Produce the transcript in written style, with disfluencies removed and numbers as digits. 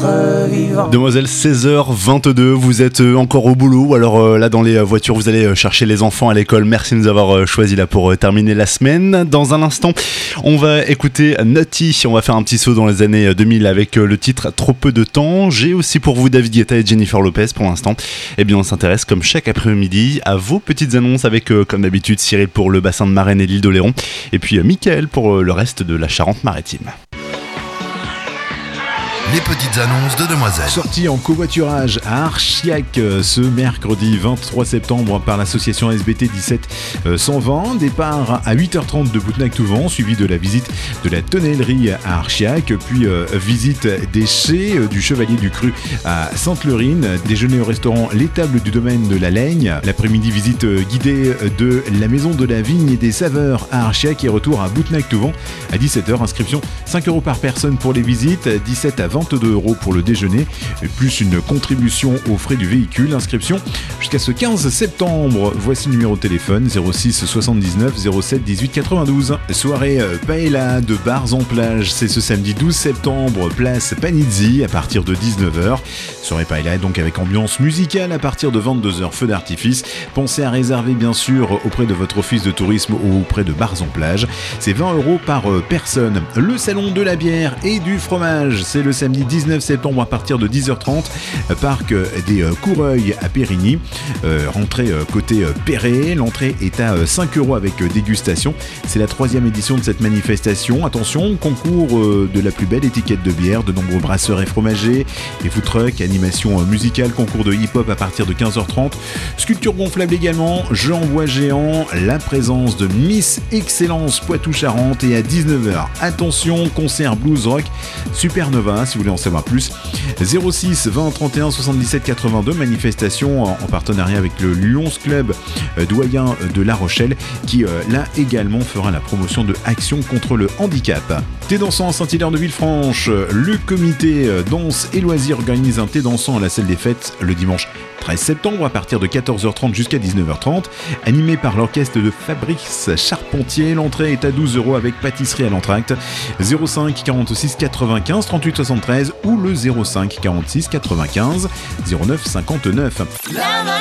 être vivant. Demoiselle, 16h22, vous êtes encore au boulot ou alors là dans les voitures vous allez chercher les enfants à l'école. Merci de nous avoir choisi là pour terminer la semaine. Dans un instant, on va écouter Nutty, on va faire un petit saut dans les années 2000 avec le titre Trop peu de temps. J'ai aussi pour vous David Guetta et Jennifer Lopez pour l'instant. Eh bien on s'intéresse comme chaque après-midi à vos petites annonces avec comme d'habitude Cyril pour le bassin de Marraine et l'île d'Oléron et puis Mickaël pour le reste de la Charente-Maritime. Les petites annonces de Demoiselle. Sortie en covoiturage à Archiac ce mercredi 23 septembre par l'association SBT 17-120. Départ à 8h30 de Boutnac-Touvent, suivi de la visite de la tonnellerie à Archiac, puis visite des chais du Chevalier du Cru à Sainte-Leurine, déjeuner au restaurant L'Étable du Domaine de la Laigne. L'après-midi, visite guidée de la Maison de la Vigne et des Saveurs à Archiac et retour à Boutnac-Touvent à 17h. Inscription 5 € par personne pour les visites, 17 à 22 € pour le déjeuner, plus une contribution aux frais du véhicule. Inscription jusqu'à ce 15 septembre. Voici le numéro de téléphone 06 79 07 18 92. Soirée paella de bars en plage, c'est ce samedi 12 septembre, place Panizzi à partir de 19h. Soirée paella donc avec ambiance musicale à partir de 22h, feu d'artifice. Pensez à réserver bien sûr auprès de votre office de tourisme ou auprès de bars en plage. C'est 20 € par personne. Le salon de la bière et du fromage, c'est le samedi 19 septembre à partir de 10h30, parc des Coureuils à Périgny. Rentrée côté Perret, l'entrée est à 5 € avec dégustation. C'est la 3e édition de cette manifestation. Attention, concours de la plus belle étiquette de bière, de nombreux brasseurs et fromagers, et food trucks, animation musicale, concours de hip-hop à partir de 15h30, sculpture gonflable également, jeux en bois géant, la présence de Miss Excellence Poitou-Charentes et à 19h, attention, concert blues rock Supernova, si vous voulez en savoir plus. 06 20 31 77 82, manifestation en partenariat avec le Lions Club doyen de La Rochelle qui là également fera la promotion de Action contre le handicap. Thé dansant à Saint-Hilaire de Villefranche, le comité danse et loisirs organise un thé dansant à la salle des fêtes le dimanche 13 septembre à partir de 14h30 jusqu'à 19h30, animé par l'orchestre de Fabrice Charpentier. L'entrée est à 12 € avec pâtisserie à l'entracte. 05 46 95 38 73 ou le 05 46 95 09 59.